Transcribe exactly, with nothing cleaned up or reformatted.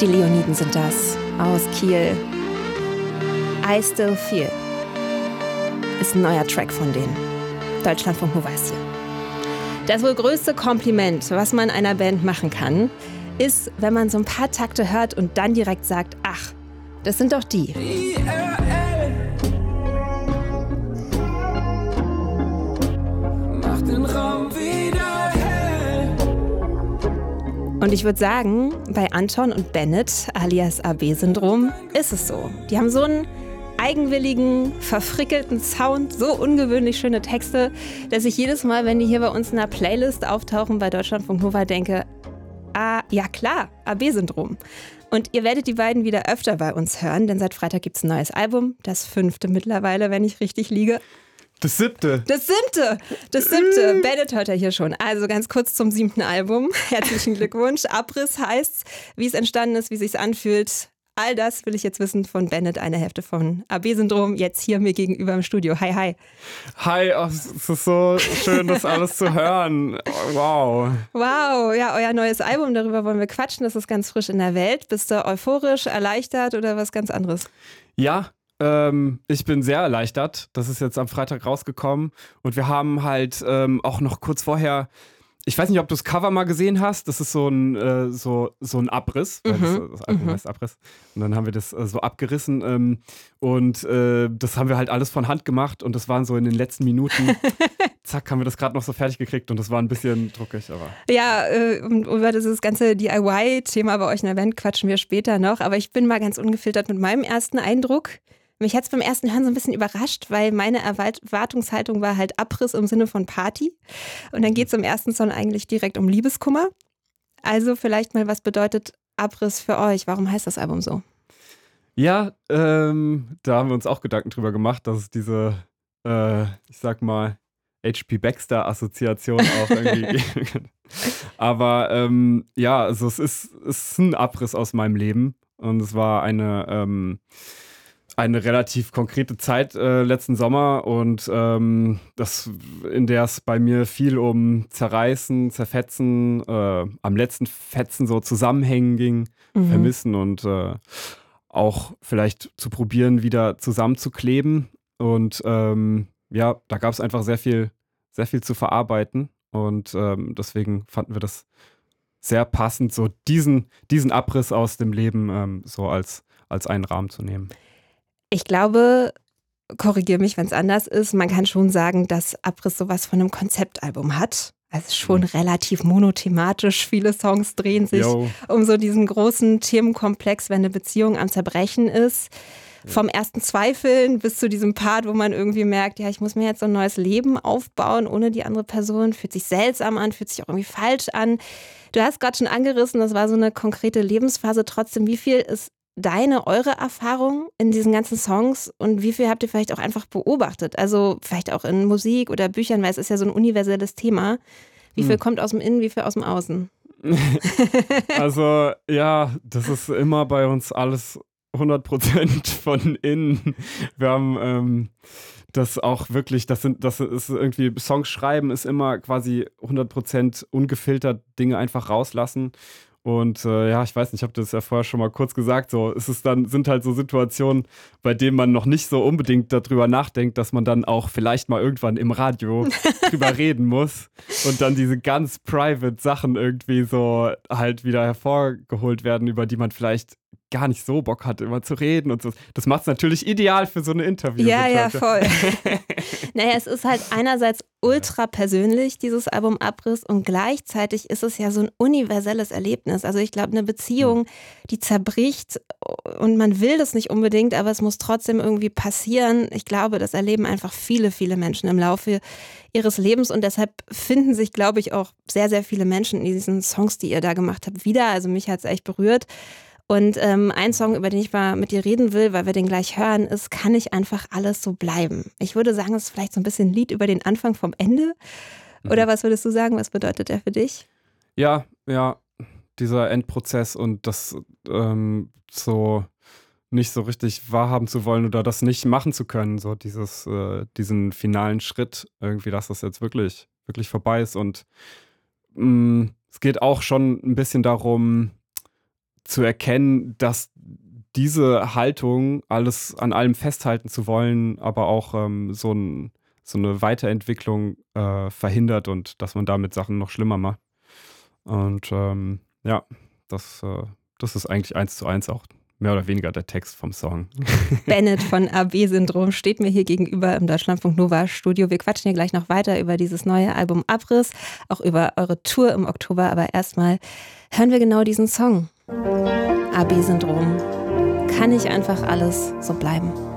Die Leoniden sind das, aus Kiel. I Still Feel ist ein neuer Track von denen. Deutschlandfunk Nova ist hier. Das wohl größte Kompliment, was man einer Band machen kann, ist, wenn man so ein paar Takte hört und dann direkt sagt, ach, das sind doch die. Mach den Raum wieder hell. Und ich würde sagen, bei Anton und Bennett, alias A B-Syndrom, ist es so. Die haben so einen eigenwilligen, verfrickelten Sound, so ungewöhnlich schöne Texte, dass ich jedes Mal, wenn die hier bei uns in der Playlist auftauchen bei Deutschlandfunk Nova, denke, ah, ja klar, A B-Syndrom. Und ihr werdet die beiden wieder öfter bei uns hören, denn seit Freitag gibt es ein neues Album, das fünfte mittlerweile, wenn ich richtig liege. Das siebte. Das siebte. Das siebte. Bennett hört er hier schon. Also ganz kurz zum siebten Album. Herzlichen Glückwunsch. Abriss heißt's, wie es entstanden ist, wie es sich anfühlt. All das will ich jetzt wissen von Bennett, eine Hälfte von A B-Syndrom, jetzt hier mir gegenüber im Studio. Hi, hi. Hi, oh, es ist so schön, das alles zu hören. Wow. Wow, ja, euer neues Album, darüber wollen wir quatschen. Das ist ganz frisch in der Welt. Bist du euphorisch, erleichtert oder was ganz anderes? Ja, ähm, ich bin sehr erleichtert. Das ist jetzt am Freitag rausgekommen. Und wir haben halt ähm, auch noch kurz vorher... Ich weiß nicht, ob du das Cover mal gesehen hast. Das ist so ein, äh, so, so ein Abriss. Weil das, das Album heißt Abriss. Und dann haben wir das äh, so abgerissen. Ähm, und äh, das haben wir halt alles von Hand gemacht. Und das waren so in den letzten Minuten. Zack, haben wir das gerade noch so fertig gekriegt. Und das war ein bisschen druckig. Aber ja, äh, über dieses ganze D I Y-Thema bei euch in der Band quatschen wir später noch. Aber ich bin mal ganz ungefiltert mit meinem ersten Eindruck. Mich hat es beim ersten Hören so ein bisschen überrascht, weil meine Erwartungshaltung war halt Abriss im Sinne von Party. Und dann geht es im ersten Song eigentlich direkt um Liebeskummer. Also vielleicht mal, was bedeutet Abriss für euch? Warum heißt das Album so? Ja, ähm, da haben wir uns auch Gedanken drüber gemacht, dass es diese, äh, ich sag mal, H P Baxter-Assoziation auch irgendwie geben kann. Aber ähm, ja, also es ist, es ist ein Abriss aus meinem Leben. Und es war eine... Ähm, eine relativ konkrete Zeit äh, letzten Sommer und ähm, das, in der es bei mir viel um Zerreißen, Zerfetzen, äh, am letzten Fetzen so Zusammenhängen ging, mhm. Vermissen und äh, auch vielleicht zu probieren, wieder zusammenzukleben. Und ähm, ja, da gab es einfach sehr viel, sehr viel zu verarbeiten und ähm, deswegen fanden wir das sehr passend, so diesen, diesen Abriss aus dem Leben ähm, so als, als einen Rahmen zu nehmen. Ich glaube, korrigiere mich, wenn es anders ist, man kann schon sagen, dass Abriss sowas von einem Konzeptalbum hat. Also schon relativ monothematisch. Viele Songs drehen sich Yo. um so diesen großen Themenkomplex, wenn eine Beziehung am Zerbrechen ist. Vom ersten Zweifeln bis zu diesem Part, wo man irgendwie merkt, ja, ich muss mir jetzt so ein neues Leben aufbauen ohne die andere Person. Fühlt sich seltsam an, fühlt sich auch irgendwie falsch an. Du hast gerade schon angerissen, das war so eine konkrete Lebensphase. Trotzdem, wie viel ist deine, eure Erfahrung in diesen ganzen Songs und wie viel habt ihr vielleicht auch einfach beobachtet? Also vielleicht auch in Musik oder Büchern, weil es ist ja so ein universelles Thema. Wie viel hm. kommt aus dem Innen, wie viel aus dem Außen? Also ja, das ist immer bei uns alles hundert Prozent von innen. Wir haben ähm, das auch wirklich, das sind, das ist irgendwie, Songs schreiben ist immer quasi hundert Prozent ungefiltert, Dinge einfach rauslassen. Und äh, ja, ich weiß nicht, ich habe das ja vorher schon mal kurz gesagt, so es ist dann, sind halt so Situationen, bei denen man noch nicht so unbedingt darüber nachdenkt, dass man dann auch vielleicht mal irgendwann im Radio drüber reden muss und dann diese ganz private Sachen irgendwie so halt wieder hervorgeholt werden, über die man vielleicht gar nicht so Bock hat, immer zu reden und so. Das macht es natürlich ideal für so eine Interview. Ja, ja, voll. Naja, es ist halt einerseits ultra persönlich, dieses Album Abriss, und gleichzeitig ist es ja so ein universelles Erlebnis. Also ich glaube, eine Beziehung, die zerbricht und man will das nicht unbedingt, aber es muss trotzdem irgendwie passieren. Ich glaube, das erleben einfach viele, viele Menschen im Laufe ihres Lebens und deshalb finden sich, glaube ich, auch sehr, sehr viele Menschen in diesen Songs, die ihr da gemacht habt, wieder. Also mich hat es echt berührt. Und ähm, ein Song, über den ich mal mit dir reden will, weil wir den gleich hören, ist Kann nicht einfach alles so bleiben? Ich würde sagen, es ist vielleicht so ein bisschen ein Lied über den Anfang vom Ende. Oder was würdest du sagen, was bedeutet der für dich? Ja, ja, dieser Endprozess und das ähm, so nicht so richtig wahrhaben zu wollen oder das nicht machen zu können, so dieses, äh, diesen finalen Schritt irgendwie, dass das jetzt wirklich, wirklich vorbei ist. Und mh, es geht auch schon ein bisschen darum, zu erkennen, dass diese Haltung, alles an allem festhalten zu wollen, aber auch ähm, so, ein, so eine Weiterentwicklung äh, verhindert und dass man damit Sachen noch schlimmer macht. Und ähm, ja, das, äh, das ist eigentlich eins zu eins auch mehr oder weniger der Text vom Song. Bennett von A B-Syndrom steht mir hier gegenüber im Deutschlandfunk Nova Studio. Wir quatschen hier gleich noch weiter über dieses neue Album Abriss, auch über eure Tour im Oktober. Aber erstmal hören wir genau diesen Song. A B-Syndrom. Kann nicht einfach alles so bleiben?